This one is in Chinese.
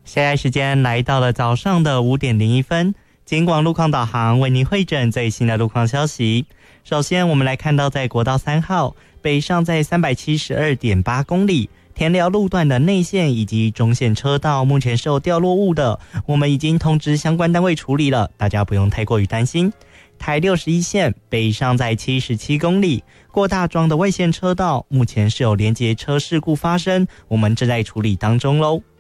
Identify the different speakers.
Speaker 1: 现在时间来到了早上的5点01分，警广路况导航为您汇整最新的路况消息。首先我们来看到在国道3号北上在 372.8 公里田寮路段的内线以及中线车道目前是有掉落物的，我们已经通知相关单位处理了，大家不用太过于担心。台61线北上在77公里过大庄的外线车道目前是有连结车事故发生，我们正在处理当中咯。